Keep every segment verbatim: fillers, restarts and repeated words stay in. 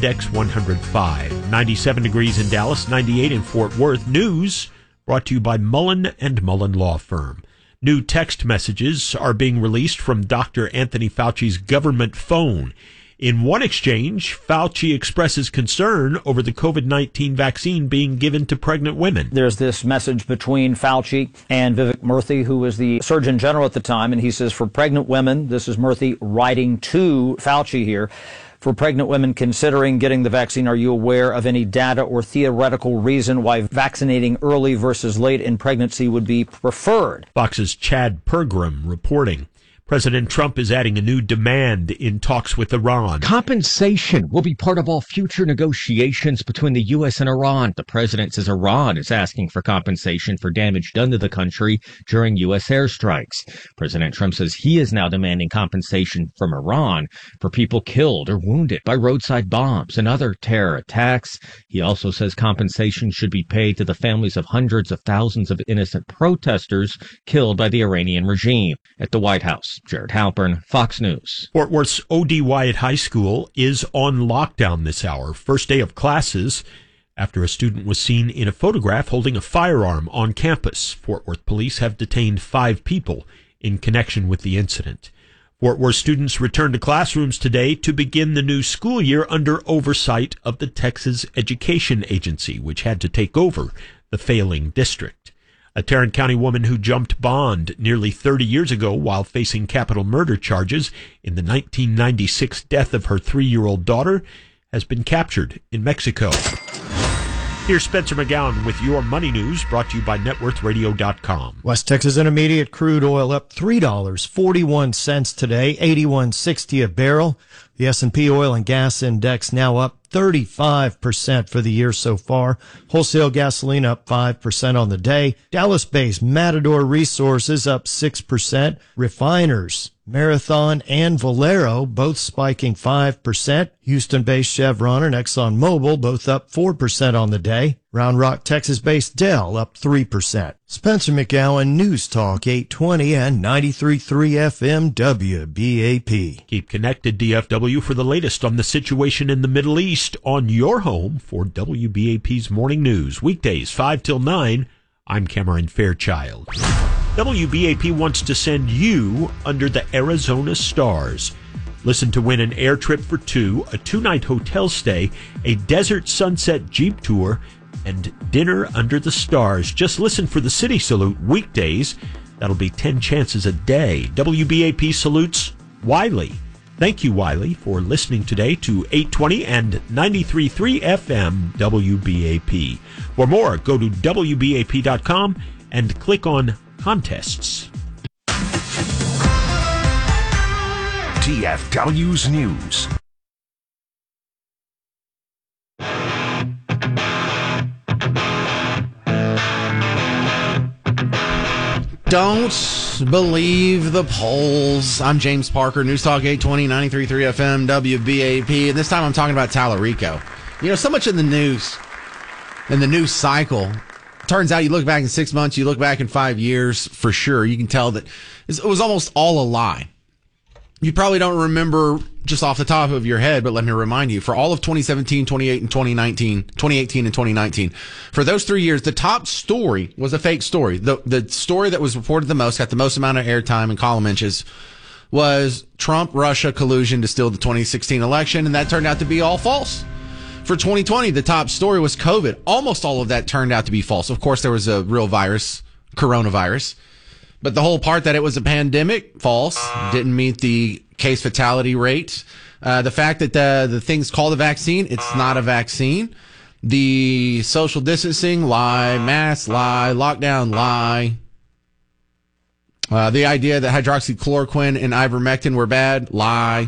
index one hundred five. ninety-seven degrees in Dallas, ninety-eight in Fort Worth. News brought to you by Mullen and Mullen Law Firm. New text messages are being released from Doctor Anthony Fauci's government phone. In one exchange, Fauci expresses concern over the covid nineteen vaccine being given to pregnant women. There's this message between Fauci and Vivek Murthy, who was the Surgeon General at the time, and he says for pregnant women, this is Murthy writing to Fauci here, for pregnant women considering getting the vaccine, are you aware of any data or theoretical reason why vaccinating early versus late in pregnancy would be preferred? Fox's Chad Pergram reporting. President Trump is adding a new demand in talks with Iran. Compensation will be part of all future negotiations between the U S and Iran. The president says Iran is asking for compensation for damage done to the country during U S airstrikes. President Trump says he is now demanding compensation from Iran for people killed or wounded by roadside bombs and other terror attacks. He also says compensation should be paid to the families of hundreds of thousands of innocent protesters killed by the Iranian regime. At the White House, Jared Halpern, Fox News. Fort Worth's O D Wyatt High School is on lockdown this hour. First day of classes after a student was seen in a photograph holding a firearm on campus. Fort Worth police have detained five people in connection with the incident. Fort Worth students returned to classrooms today to begin the new school year under oversight of the Texas Education Agency, which had to take over the failing district. A Tarrant County woman who jumped bond nearly thirty years ago while facing capital murder charges in the nineteen ninety-six death of her three-year-old daughter has been captured in Mexico. Here's Spencer McGowan with your money news, brought to you by net worth radio dot com. West Texas Intermediate crude oil up three dollars and forty-one cents today, eighty-one sixty a barrel. The S and P oil and gas index now up thirty-five percent for the year so far. Wholesale gasoline up five percent on the day. Dallas-based Matador Resources up six percent. Refiners, Marathon and Valero both spiking five percent. Houston-based Chevron and ExxonMobil both up four percent on the day. Round Rock, Texas-based Dell up three percent. Spencer McGowan, News Talk eight twenty and ninety-three point three F M W B A P. Keep connected, D F W, for the latest on the situation in the Middle East on your home for W B A P's Morning News. Weekdays, five till nine. I'm Cameron Fairchild. W B A P wants to send you under the Arizona stars. Listen to win an air trip for two, a two-night hotel stay, a desert sunset Jeep tour, and dinner under the stars. Just listen for the City Salute weekdays. That'll be ten chances a day. W B A P salutes Wiley. Thank you, Wiley, for listening today to eight twenty and ninety-three point three F M W B A P. For more, go to W B A P dot com and click on Contests. D F W's News. Don't believe the polls. I'm James Parker, News Talk eight twenty, ninety-three point three F M, W B A P. And this time I'm talking about Tallarico. You know, so much in the news, in the news cycle, turns out you look back in six months, you look back in five years, for sure, you can tell that it was almost all a lie. You probably don't remember just off the top of your head, but let me remind you, for all of twenty seventeen, twenty eighteen, and twenty nineteen, twenty eighteen and twenty nineteen, for those three years, the top story was a fake story. The the story that was reported the most, got the most amount of airtime and column inches, was Trump-Russia collusion to steal the twenty sixteen election, and that turned out to be all false. For twenty twenty, the top story was COVID. Almost all of that turned out to be false. Of course, there was a real virus, coronavirus. But the whole part that it was a pandemic, false. Didn't meet the case fatality rate. Uh, the fact that the, the thing's called a vaccine, it's not a vaccine. The social distancing, lie. Mask, lie. Lockdown, lie. Uh, the idea that hydroxychloroquine and ivermectin were bad, lie.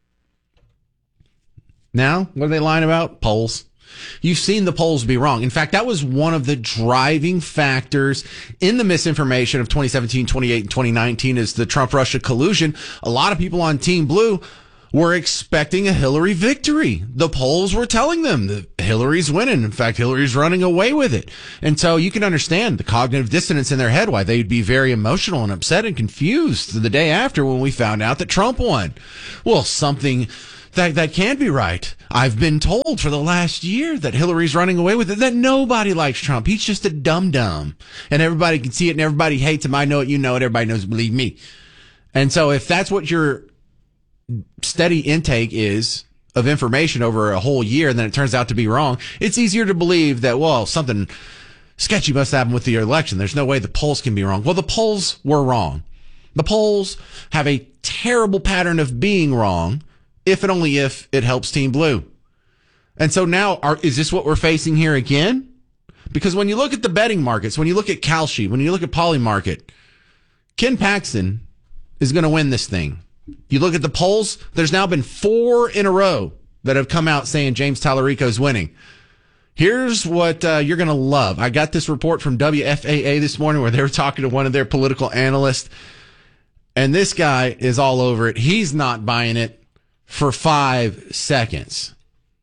Now, what are they lying about? Polls. You've seen the polls be wrong. In fact, that was one of the driving factors in the misinformation of twenty seventeen, twenty eighteen, and twenty nineteen is the Trump-Russia collusion. A lot of people on Team Blue were expecting a Hillary victory. The polls were telling them that Hillary's winning. In fact, Hillary's running away with it. And so you can understand the cognitive dissonance in their head, why they'd be very emotional and upset and confused the day after when we found out that Trump won. Well, something That that can't be right. I've been told for the last year that Hillary's running away with it, that nobody likes Trump. He's just a dum-dum. And everybody can see it and everybody hates him. I know it, you know it, everybody knows it, believe me. And so if that's what your steady intake is of information over a whole year and then it turns out to be wrong, it's easier to believe that, well, something sketchy must happen with the election. There's no way the polls can be wrong. Well, the polls were wrong. The polls have a terrible pattern of being wrong, if and only if it helps Team Blue. And so now, are, is this what we're facing here again? Because when you look at the betting markets, when you look at Kalshi, when you look at Polymarket, Ken Paxton is going to win this thing. You look at the polls, there's now been four in a row that have come out saying James Tallarico is winning. Here's what uh, you're going to love. I got this report from W F A A this morning where they were talking to one of their political analysts, and this guy is all over it. He's not buying it for five seconds.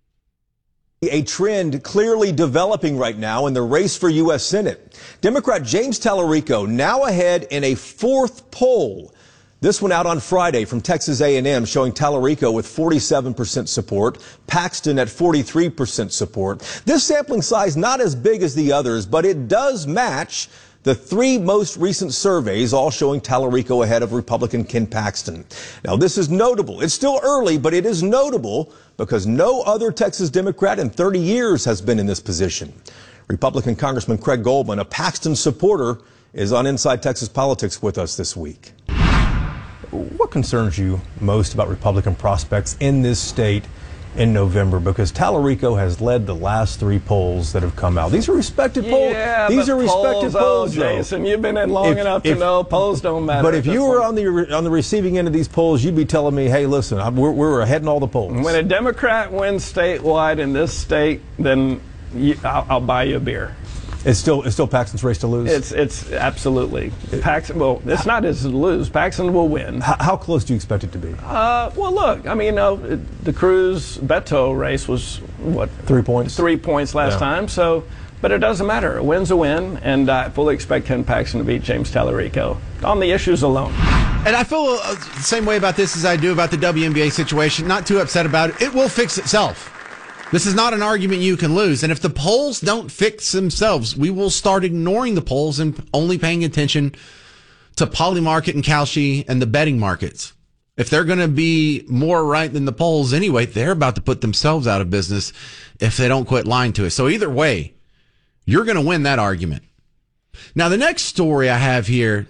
A trend clearly developing right now in the race for U S Senate. Democrat James Tallarico now ahead in a fourth poll. This one out on Friday from Texas A and M showing Tallarico with forty-seven percent support, Paxton at forty-three percent support. This sampling size not as big as the others, but it does match the three most recent surveys, all showing Tallarico ahead of Republican Ken Paxton. Now, this is notable. It's still early, but it is notable because no other Texas Democrat in thirty years has been in this position. Republican Congressman Craig Goldman, a Paxton supporter, is on Inside Texas Politics with us this week. What concerns you most about Republican prospects in this state in November? Because Tallarico has led the last three polls that have come out. These are respected polls. Yeah, These are polls, respected polls, oh, Jason, you've been in long if, enough if, to know polls don't matter. But if you were on the on the receiving end of these polls, you'd be telling me, "Hey, listen, I'm, we're, we're ahead in all the polls." When a Democrat wins statewide in this state, then you, I'll, I'll buy you a beer. It's still it's still Paxton's race to lose. It's it's absolutely Paxton. Well, it's not his to lose. Paxton will win. How, how close do you expect it to be? Uh, well, look, I mean, you know, the Cruz Beto race was what three points, three points last yeah. time. So, but it doesn't matter. A win's a win, and I fully expect Ken Paxton to beat James Tallarico on the issues alone. And I feel uh, the same way about this as I do about the W N B A situation. Not too upset about it. It will fix itself. This is not an argument you can lose. And if the polls don't fix themselves, we will start ignoring the polls and only paying attention to Polymarket and Kalshi and the betting markets. If they're going to be more right than the polls anyway, they're about to put themselves out of business if they don't quit lying to us. So either way, you're going to win that argument. Now, the next story I have here,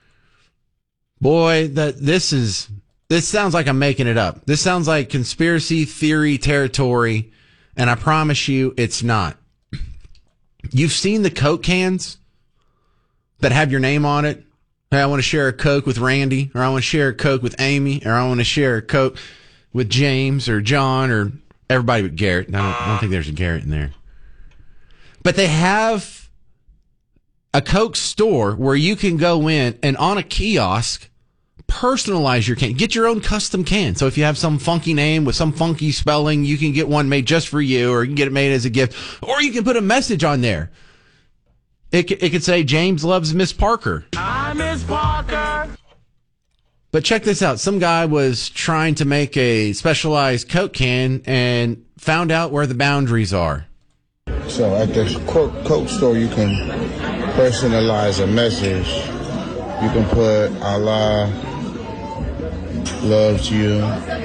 boy, that this is, this sounds like I'm making it up. This sounds like conspiracy theory territory. And I promise you, it's not. You've seen the Coke cans that have your name on it. Hey, I want to share a Coke with Randy, or I want to share a Coke with Amy, or I want to share a Coke with James or John or everybody but Garrett. I don't, I don't think there's a Garrett in there. But they have a Coke store where you can go in and on a kiosk personalize your can. Get your own custom can. So if you have some funky name with some funky spelling, you can get one made just for you, or you can get it made as a gift, or you can put a message on there. It, it could say, James loves Miss Parker. I Miss Parker. But check this out. Some guy was trying to make a specialized Coke can and found out where the boundaries are. So at the Coke, Coke store, you can personalize a message. You can put Allah loves you.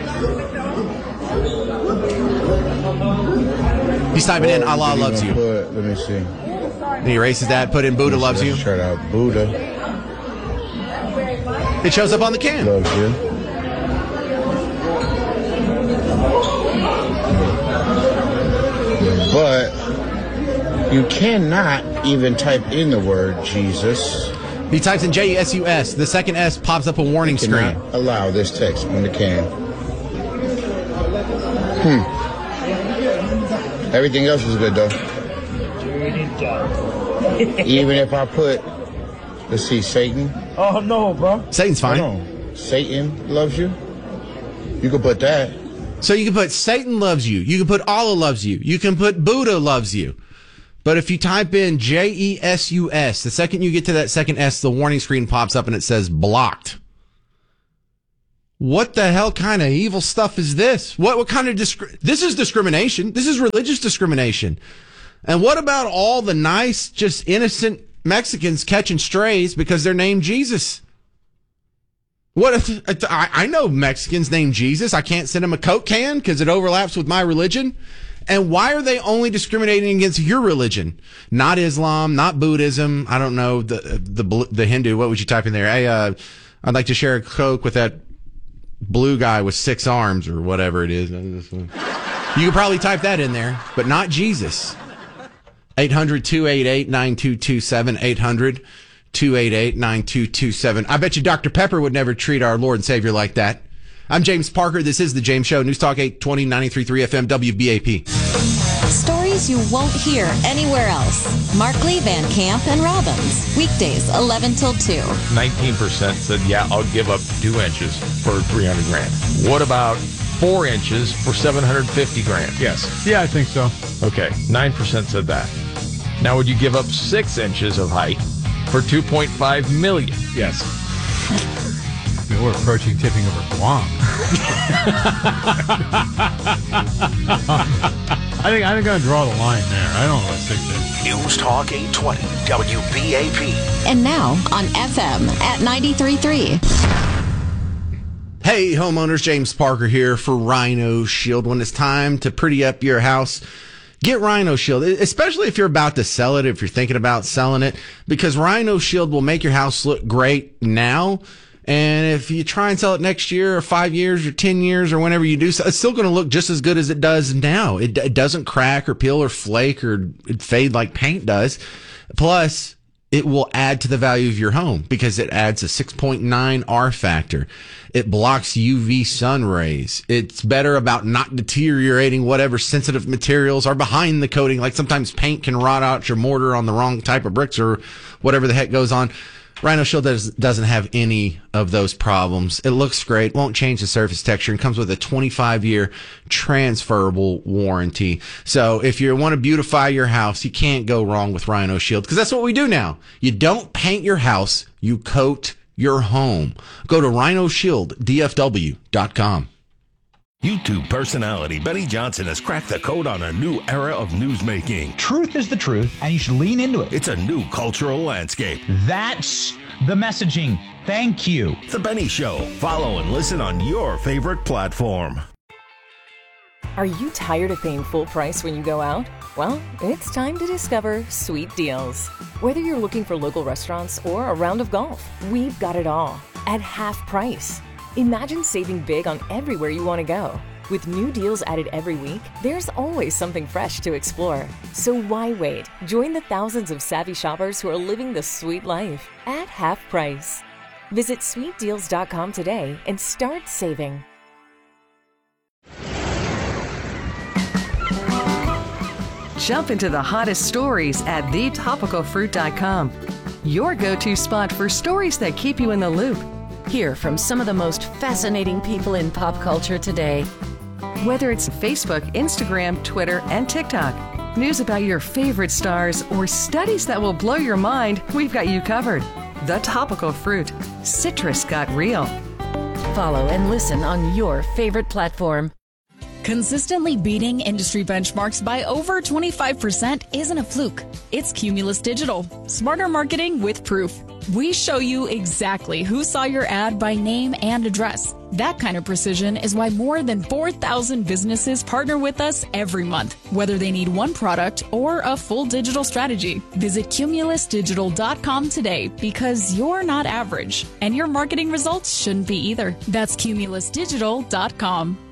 He's typing in Allah loves you. Put, let me see. And he erases that, put in Buddha loves you. Shirt out Buddha. It shows up on the can. Loves you. But you cannot even type in the word Jesus. He types in J E S U S. The second S pops up a warning screen. Allow this text on the can. Hmm. Everything else is good though. Even if I put, let's see, Satan. Oh no, bro. Satan's fine. No, Satan loves you. You can put that. So you can put Satan loves you. You can put Allah loves you. You can put Buddha loves you. But if you type in J E S U S, the second you get to that second S, the warning screen pops up and it says blocked. What the hell kind of evil stuff is this? What what kind of disc- this is discrimination? This is religious discrimination. And what about all the nice, just innocent Mexicans catching strays because they're named Jesus? What if, I, I know Mexicans named Jesus. I can't send them a Coke can because it overlaps with my religion. And why are they only discriminating against your religion? Not Islam, not Buddhism. I don't know the the the Hindu. What would you type in there? Hey, uh, I'd like to share a Coke with that blue guy with six arms or whatever it is. You could probably type that in there, but not Jesus. eight hundred, two eight eight, nine two two seven, eight hundred, two eight eight, nine two two seven. I bet you Doctor Pepper would never treat our Lord and Savior like that. I'm James Parker. This is The James Show. News Talk eight twenty, ninety-three point three F M, W B A P. Stories you won't hear anywhere else. Markley, Van Camp, and Robbins. Weekdays, eleven till two. nineteen percent said, yeah, I'll give up two inches for three hundred grand. What about four inches for seven hundred fifty grand? Yes. Yeah, I think so. Okay, nine percent said that. Now, would you give up six inches of height for two point five million? Yes. I mean, we're approaching tipping over Guam. I think I'm going to draw the line there. I don't know what six is. News Talk eight twenty, W B A P. And now on F M at ninety-three point three. Hey, homeowners, James Parker here for Rhino Shield. When it's time to pretty up your house, get Rhino Shield, especially if you're about to sell it, if you're thinking about selling it, because Rhino Shield will make your house look great now. And if you try and sell it next year or five years or ten years or whenever you do, it's still going to look just as good as it does now. It, it doesn't crack or peel or flake or fade like paint does. Plus, it will add to the value of your home because it adds a six point nine R factor. It blocks U V sun rays. It's better about not deteriorating whatever sensitive materials are behind the coating. Like sometimes paint can rot out your mortar on the wrong type of bricks or whatever the heck goes on. Rhino Shield does, doesn't have any of those problems. It looks great, won't change the surface texture, and comes with a twenty-five year transferable warranty. So if you want to beautify your house, you can't go wrong with Rhino Shield, because that's what we do now. You don't paint your house, you coat your home. Go to rhino shield d f w dot com. YouTube personality Benny Johnson has cracked the code on a new era of newsmaking. Truth is the truth, and you should lean into it. It's a new cultural landscape. That's the messaging. Thank you. The Benny Show. Follow and listen on your favorite platform. Are you tired of paying full price when you go out? Well, it's time to discover Sweet Deals. Whether you're looking for local restaurants or a round of golf, we've got it all at half price. Imagine saving big on everywhere you want to go. With new deals added every week, there's always something fresh to explore. So why wait? Join the thousands of savvy shoppers who are living the sweet life at half price. Visit sweet deals dot com today and start saving. Jump into the hottest stories at the topical fruit dot com. Your go-to spot for stories that keep you in the loop. Hear from some of the most fascinating people in pop culture today. Whether it's Facebook, Instagram, Twitter, and TikTok, news about your favorite stars, or studies that will blow your mind, we've got you covered. The Topical Fruit. Citrus got real. Follow and listen on your favorite platform. Consistently beating industry benchmarks by over twenty-five percent isn't a fluke. It's Cumulus Digital. Smarter marketing with proof. We show you exactly who saw your ad by name and address. That kind of precision is why more than four thousand businesses partner with us every month, whether they need one product or a full digital strategy. Visit cumulus digital dot com today, because you're not average, and your marketing results shouldn't be either. That's cumulus digital dot com.